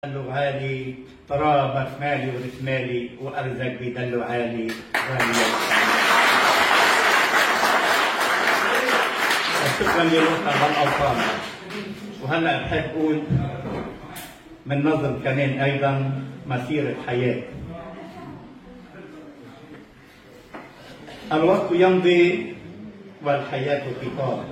دلو غالي طرابك مالي ورثمالي وارزق بدلو عالي غالي. شكرا لروحنا هالاوطان. وهلا بحب اقول من نظم كمان ايضا مسيره حياه. الوقت يمضي والحياه قطار،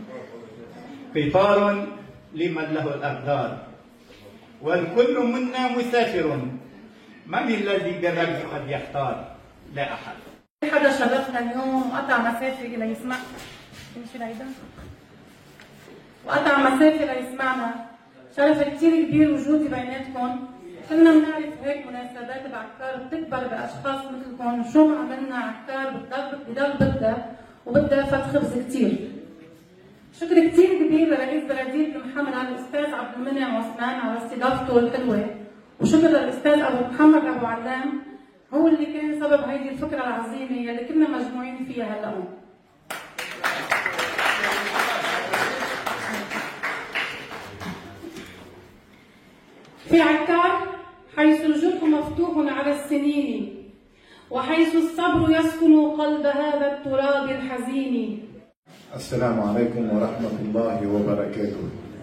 قطار لمن له الاقدار، والكل منا مسافر، من الذي بالرجل قد يختار؟ لا احد. حدا شرفنا اليوم وقطع مسافه ليسمع وقطع مسافه ليسمعنا. شرف كثير كبير وجودي بيناتكم. كلنا بنعرف هيك مناسبات بعكار بتكبر باشخاص مثلكم، وشو ما عملنا عكار بضل بدها وبدها فت خبز كثير. شكر كثير كبير لرئيس بلدية محمد الأستاذ عبد المنعم عثمان على استضافته الحلوة، وشكر للأستاذ أبو محمد أبو علام، هو اللي كان سبب هيدي الفكرة العظيمة اللي كنا مجموعين فيها هلا هون. في عكار حيث الجرح مفتوح على السنين، وحيث الصبر يسكن قلب هذا التراب الحزين. السلام عليكم ورحمة الله وبركاته.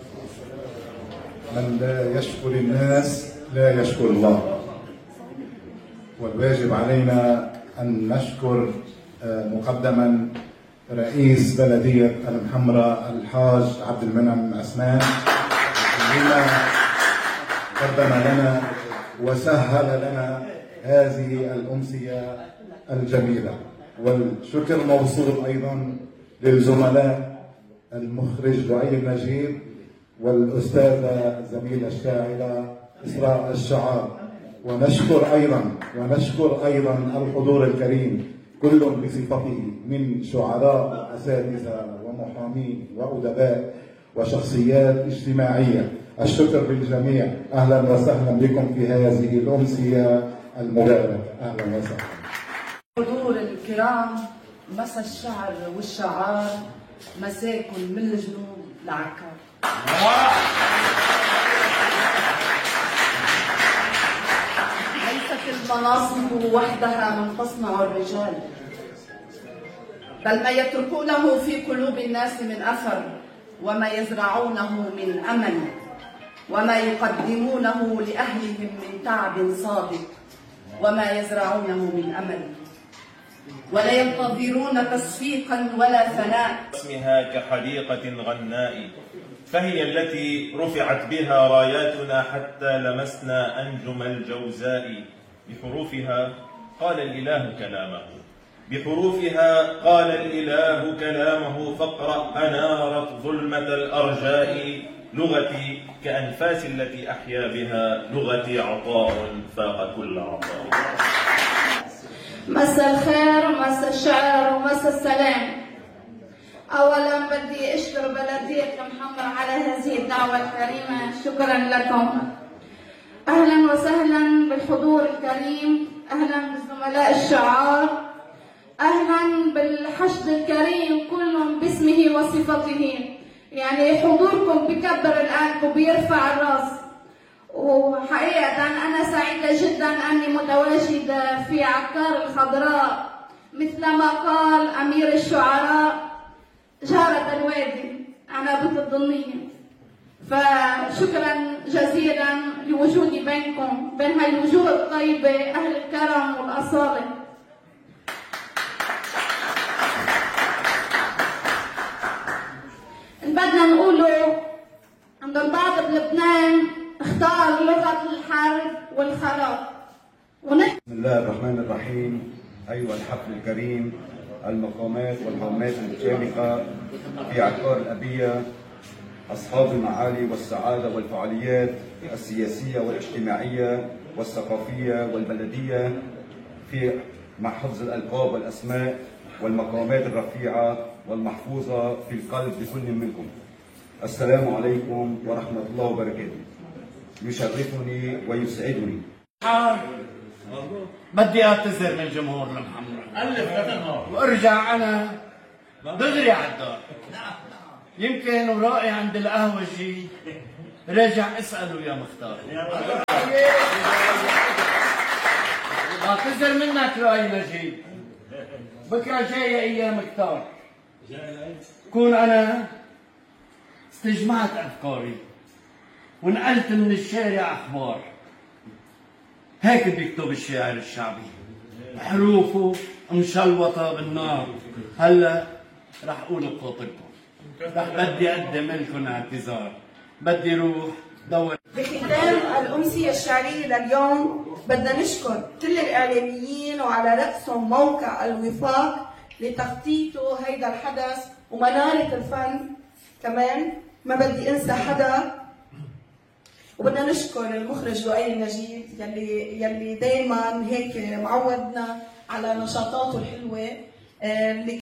من لا يشكر الناس لا يشكر الله، والواجب علينا أن نشكر مقدما رئيس بلدية المحمرة الحاج عبد المنعم عثمان بما قدم لنا وسهل لنا هذه الأمسية الجميلة. والشكر موصول أيضا للزملاء المخرج لؤي النجيب والأستاذة الزميلة الشاعرة إسراء الشعار. ونشكر أيضا الحضور الكريم كل بصفته من شعراء وأساتذة ومحامين وأدباء وشخصيات اجتماعية. الشكر للجميع. أهلا وسهلا بكم في هذه الأمسية المباركة. أهلا وسهلا. الحضور الكرام، مسا الشعر والشعار، مساكن من الجنوب لعكار. ليست المناصب وحدها من تصنع الرجال، بل ما يتركونه في قلوب الناس من أثر، وما يزرعونه من أمل، وما يقدمونه لأهلهم من تعب صادق، وما يزرعونه من أمل، ولا ينتظرون تصفيقا ولا ثناء. اسمها كحديقة غناء، فهي التي رفعت بها راياتنا حتى لمسنا أنجم الجوزاء. بحروفها قال الإله كلامه، بحروفها قال الإله كلامه، فاقرأ أنارت ظلمة الأرجاء. لغتي كأنفاس التي أحيا بها، لغتي عطاء فاق كل عطاء. مسا الخير ومسا الشعر ومسا السلام. أولا بدي أشكر بلدية المحمرة على هذه الدعوة الكريمة، شكرا لكم. أهلا وسهلا بالحضور الكريم، أهلا بالزملاء الشعار، أهلا بالحشد الكريم كل باسمه وصفته. يعني حضوركم بكبر القلب وبيرفع الراس، وحقيقة أنا سعيدة جدا أني متواجدة في عكار الخضراء، مثلما قال أمير الشعراء جارة الوادي عنابة الضنية. فشكرا جزيلا لوجودي بينكم، بين هاي الوجوه الطيبة أهل الكرم والأصالة. بدنا نقوله عند البعض بلبنان اختار لغة الحرب والخراب. بسم الله الرحمن الرحيم. أيها الحفل الكريم، المقامات والهامات المشاركة في عكار الأبية، أصحاب المعالي والسعادة والفعاليات السياسية والاجتماعية والثقافية والبلدية في مع حفظ الألقاب والأسماء والمقامات الرفيعة والمحفوظة في القلب لكل منكم. السلام عليكم ورحمة الله وبركاته. يشرفني ويسعدني. بدي اعتذر من جمهور المحمرة وارجع انا دغري على الدار. يمكن ورائي عند القهوجي راجع اسأله يا مختار. بعتذر منك لؤي نجيب، بكره جايه ايام كتار، كون انا استجمعت افكاري ونقلت من الشارع اخبار. هيك بيكتب الشاعر الشعبي، حروفه مشلوطه بالنار. هلا رح اقول بخاطركم، رح بدي اقدم لكم اعتذار، بدي روح دور. بختام الأمسية الشعرية لليوم بدنا نشكر كل الإعلاميين وعلى رأسهم موقع الوفاق لتخطيطه هيدا الحدث ومنارة الفن كمان، ما بدي أنسى حدا. وبدنا نشكر المخرج لؤي النجيب يلي دايما هيك معودنا على نشاطاته الحلوة اللي